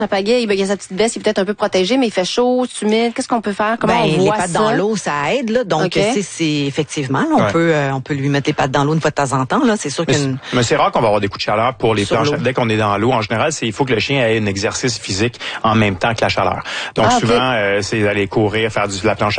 La pagaie, il y a sa petite veste, il est peut-être un peu protégé, mais il fait chaud, c'est humide. Qu'est-ce qu'on peut faire? Comment on voit les pattes ça? dans l'eau, ça aide, là. Donc, c'est effectivement, là, on peut lui mettre les pattes dans l'eau une fois de temps en temps, là. C'est sûr mais c'est rare qu'on va avoir des coups de chaleur pour les planches. Dès qu'on est dans l'eau, en général, il faut que le chien ait un exercice physique en même temps que la chaleur. Donc, souvent, c'est d'aller courir, faire la planche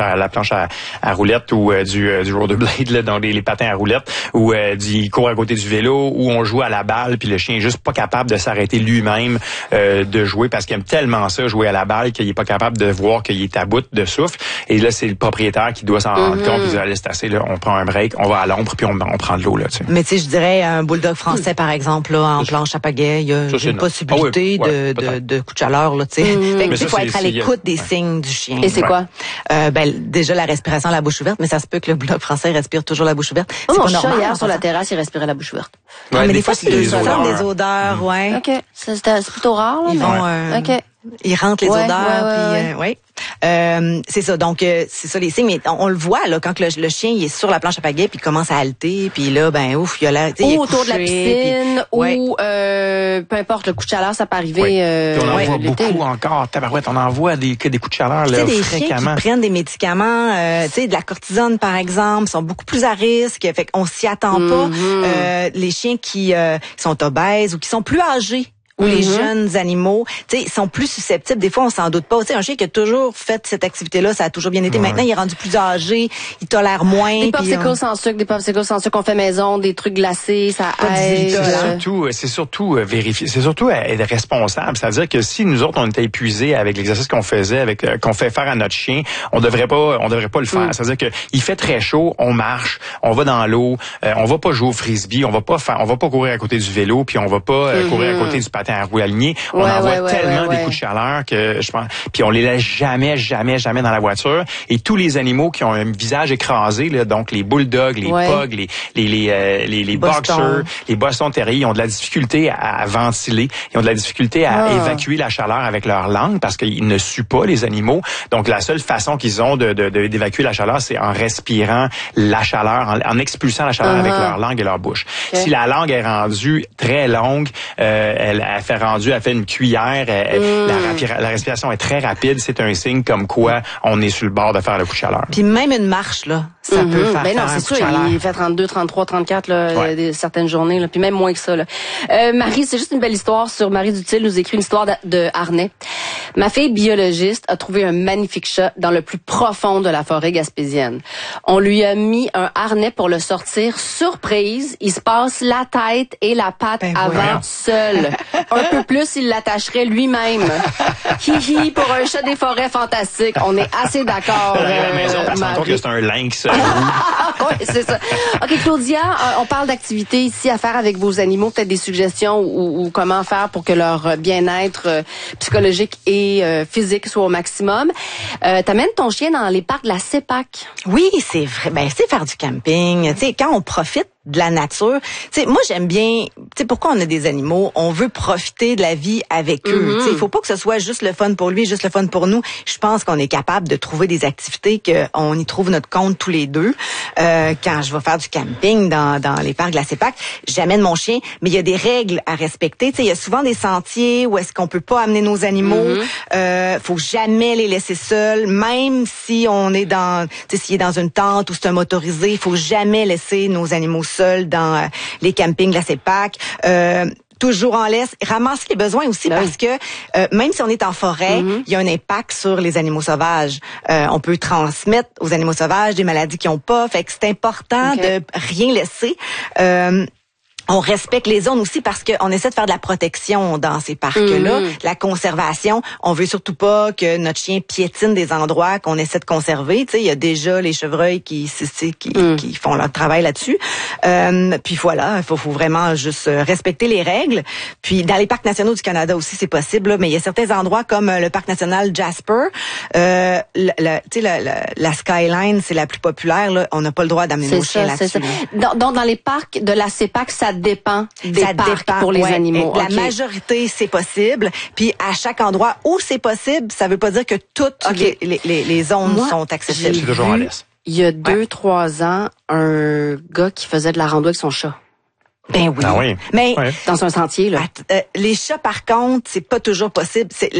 à roulette ou du rollerblade, là, donc les patins à roulette, ou il court à côté du vélo, ou on joue à la balle, puis le chien est juste pas capable de s'arrêter lui-même de jouer parce qu'il aime tellement ça, jouer à la balle, qu'il est pas capable de voir qu'il est à bout de souffle. Et là, c'est le propriétaire qui doit s'en rendre compte, puis dire, allez, c'est assez, là, on prend un break, on va à l'ombre, puis on prend de l'eau, là, tu sais. Mais tu sais, je dirais, un bulldog français, par exemple, là, en planche à pagaie, il y a une possibilité de coup de chaleur, là, tu sais. Fait que, il faut être à l'écoute des signes du chien. Et c'est quoi? Déjà, la respiration à la bouche ouverte, mais ça se peut que le bulldog français respire toujours la bouche ouverte. C'est mon chat, hier, sur la terrasse, il respirait la bouche ouverte. Mais des fois, c'est des odeurs, ouais. OK. C'est plutôt rare, là, Ils vont, ils rentrent les odeurs, puis c'est ça. Donc c'est ça les signes, mais on le voit là quand le chien il est sur la planche à pagaie puis il commence à halter, puis là il a l'air autour de la piscine ou peu importe le coup de chaleur, ça peut arriver. On en voit beaucoup encore, tabarouette, on en voit des coups de chaleur là des fréquemment. Chiens qui prennent des médicaments, de la cortisone par exemple, sont beaucoup plus à risque, fait qu'on s'y attend pas. Les chiens qui sont obèses ou qui sont plus âgés, ou les jeunes animaux, tu sais, sont plus susceptibles. Des fois, on s'en doute pas. Tu sais, un chien qui a toujours fait cette activité-là, ça a toujours bien été. Maintenant, il est rendu plus âgé, il tolère moins. Des popsicles sans sucre qu'on fait maison, des trucs glacés, ça aide. C'est surtout vérifier. C'est surtout être responsable. C'est-à-dire que si nous autres, on était épuisés avec l'exercice qu'on faisait, qu'on fait faire à notre chien, on devrait pas le faire. C'est-à-dire que il fait très chaud, on marche, on va dans l'eau, on va pas jouer au frisbee, on va pas courir à côté du vélo, puis on va pas courir à côté du patin à roues alignées. On envoie tellement des coups de chaleur que je pense, puis on les laisse jamais dans la voiture. Et tous les animaux qui ont un visage écrasé, là, donc les bulldogs, les pugs, les boxers, les boston terriers, ils ont de la difficulté à ventiler, ils ont de la difficulté à évacuer la chaleur avec leur langue parce qu'ils ne suent pas les animaux. Donc la seule façon qu'ils ont d'évacuer la chaleur, c'est en respirant la chaleur, en expulsant la chaleur avec leur langue et leur bouche. Si la langue est rendue très longue, elle fait une cuillère, la respiration est très rapide, c'est un signe comme quoi on est sur le bord de faire le coup de chaleur. Puis même une marche, là, ça peut faire un coup de chaleur. Il fait 32, 33, 34, là, certaines journées, là, puis même moins que ça, là. Marie, c'est juste une belle histoire sur Marie Dutil, nous écrit une histoire de harnais. Ma fille biologiste a trouvé un magnifique chat dans le plus profond de la forêt gaspésienne. On lui a mis un harnais pour le sortir. Surprise, il se passe la tête et la patte avant seul. Un peu plus, il l'attacherait lui-même. Hihi, pour un chat des forêts fantastique. On est assez d'accord. À la maison, on se rend compte que c'est un lynx. Oui, c'est ça. OK, Claudia, on parle d'activités ici à faire avec vos animaux. Peut-être des suggestions ou comment faire pour que leur bien-être psychologique et physique soit au maximum. T'amènes ton chien dans les parcs de la CEPAC. Oui, c'est vrai. C'est faire du camping. Tu sais, quand on profite de la nature. Tu sais, moi j'aime bien, tu sais, pourquoi on a des animaux, on veut profiter de la vie avec eux. Tu sais, il faut pas que ce soit juste le fun pour lui, juste le fun pour nous. Je pense qu'on est capable de trouver des activités qu'on y trouve notre compte tous les deux. Quand je vais faire du camping dans les parcs de la CEPAC, j'amène mon chien, mais il y a des règles à respecter. Tu sais, il y a souvent des sentiers où est-ce qu'on peut pas amener nos animaux. Faut jamais les laisser seuls, même si on est tu sais, s'il est dans une tente ou c'est un motorisé, il faut jamais laisser nos animaux seuls dans les campings de la CEPAC. Toujours en laisse, ramasser les besoins aussi parce que même si on est en forêt, il y a un impact sur les animaux sauvages. On peut transmettre aux animaux sauvages des maladies qu'ils n'ont pas, fait que c'est important de rien laisser. On respecte les zones aussi parce qu'on essaie de faire de la protection dans ces parcs-là, la conservation. On veut surtout pas que notre chien piétine des endroits qu'on essaie de conserver. Tu sais, il y a déjà les chevreuils qui font leur travail là-dessus. Puis voilà, il faut vraiment juste respecter les règles. Puis dans les parcs nationaux du Canada aussi, c'est possible, là, mais il y a certains endroits comme le parc national Jasper. Tu sais, la Skyline, c'est la plus populaire. Là, on n'a pas le droit d'amener nos chiens là-dessus. Dans les parcs de la CEPAC, ça dépend des parcs pour les animaux. La majorité, c'est possible. Puis à chaque endroit où c'est possible, ça veut pas dire que toutes les zones sont accessibles. C'est toujours en laisse. Il y a 2-3 ans, un gars qui faisait de la rando avec son chat. Ben oui. Ah oui. Mais dans un sentier, là. Les chats, par contre, c'est pas toujours possible.